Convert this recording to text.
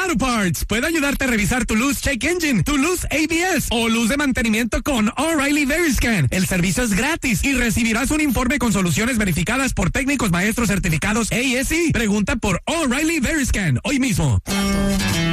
Auto Parts puede ayudarte a revisar tu luz check engine, tu luz ABS o luz de mantenimiento con O'Reilly Veriscan. El servicio es gratis y recibirás un informe con soluciones verificadas por técnicos maestros certificados ASE. Pregunta por O'Reilly Veriscan hoy mismo.